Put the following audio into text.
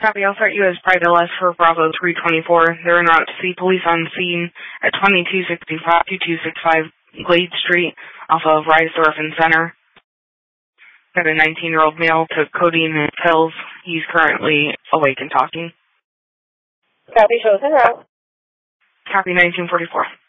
Copy, I'll start you as Private LS for Bravo 324. They're en route to see police on scene at 2265 Glade Street off of Reisdorf and Center. Got a 19-year-old male, took codeine and pills. He's currently awake and talking. Copy, shows en route. Copy, 1944.